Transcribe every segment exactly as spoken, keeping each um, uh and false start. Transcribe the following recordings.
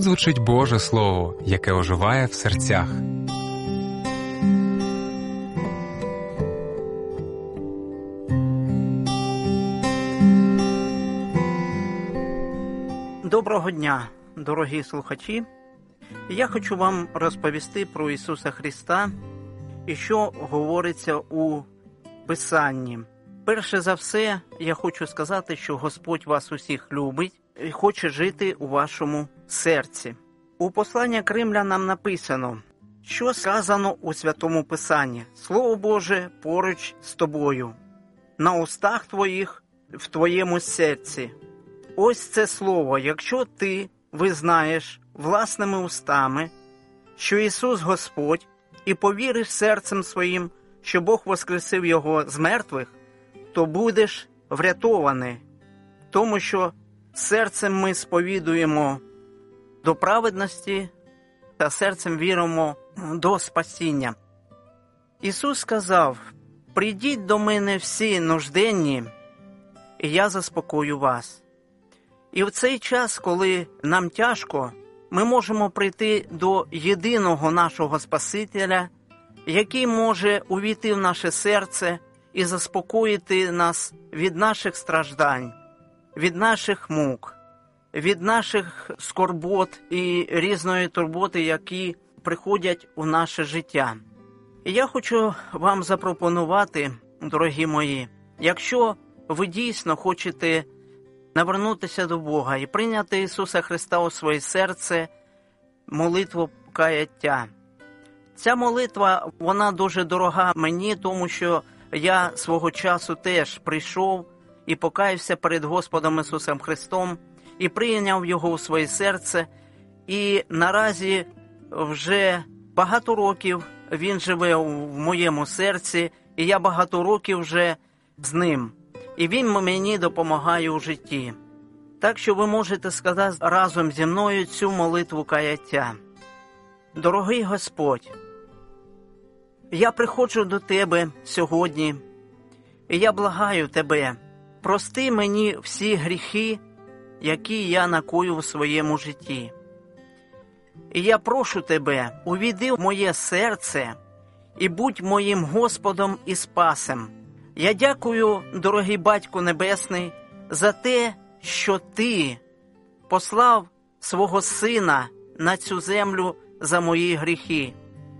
звучить Боже Слово, яке оживає в серцях. Доброго дня, дорогі слухачі! Я хочу вам розповісти про Ісуса Христа і що говориться у Писанні. Перше за все, я хочу сказати, що Господь вас усіх любить і хоче жити у вашому серці. У посланні Римлянам написано, що сказано у Святому Писанні. Слово Боже поруч з тобою, на устах твоїх, в твоєму серці. Ось це слово, якщо ти визнаєш власними устами, що Ісус Господь, і повіриш серцем своїм, що Бог воскресив Його з мертвих, то будеш врятований, тому що серцем ми сповідуємо до праведності, та серцем віримо до спасіння. Ісус сказав, «Прийдіть до мене всі нужденні, і я заспокою вас». І в цей час, коли нам тяжко, ми можемо прийти до єдиного нашого Спасителя, який може увійти в наше серце і заспокоїти нас від наших страждань, від наших мук, від наших скорбот і різної турботи, які приходять у наше життя. І я хочу вам запропонувати, дорогі мої, якщо ви дійсно хочете навернутися до Бога і прийняти Ісуса Христа у своє серце, молитву каяття. Ця молитва, вона дуже дорога мені, тому що я свого часу теж прийшов і покаявся перед Господом Ісусом Христом, і прийняв Його у своє серце, і наразі вже багато років Він живе в моєму серці, і я багато років вже з Ним. І Він мені допомагає у житті. Так що ви можете сказати разом зі мною цю молитву каяття. Дорогий Господь, я приходжу до Тебе сьогодні, і я благаю Тебе, прости мені всі гріхи, які я накоїв у своєму житті. І я прошу Тебе, увійди в моє серце і будь моїм Господом і Спасем. Я дякую, дорогий Батько Небесний, за те, що Ти послав свого Сина на цю землю за мої гріхи.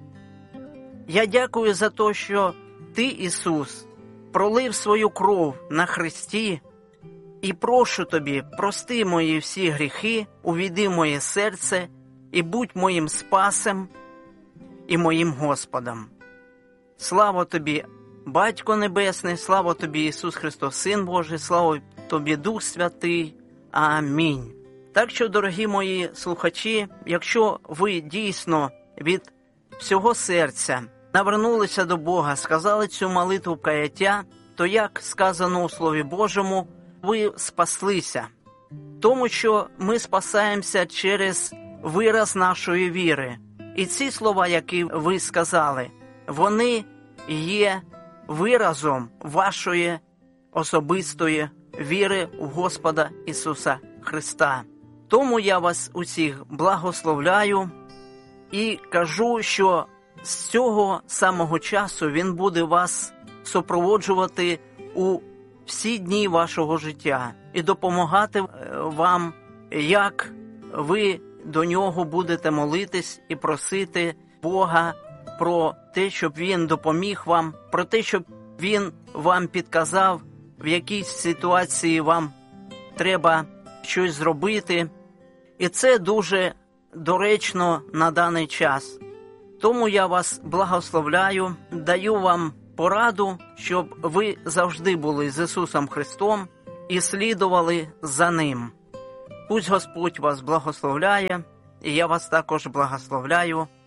Я дякую за те, що Ти, Ісус, пролив свою кров на хресті, і прошу Тобі, прости мої всі гріхи, увійди в моє серце і будь моїм Спасем і моїм Господом. Слава Тобі, Батько Небесний, слава Тобі, Ісус Христос, Син Божий, слава Тобі, Дух Святий. Амінь. Так що, дорогі мої слухачі, якщо ви дійсно від всього серця навернулися до Бога, сказали цю молитву каяття, то, як сказано у Слові Божому, ви спаслися. Тому що ми спасаємося через вираз нашої віри. І ці слова, які ви сказали, вони є виразом вашої особистої віри в Господа Ісуса Христа. Тому я вас усіх благословляю і кажу, що з цього самого часу Він буде вас супроводжувати у всі дні вашого життя і допомагати вам, як ви до Нього будете молитись і просити Бога про те, щоб Він допоміг вам, про те, щоб Він вам підказав, в якій ситуації вам треба щось зробити. І це дуже доречно на даний час. Тому я вас благословляю, даю вам пораду, щоб ви завжди були з Ісусом Христом і слідували за Ним. Пусть Господь вас благословляє, і я вас також благословляю.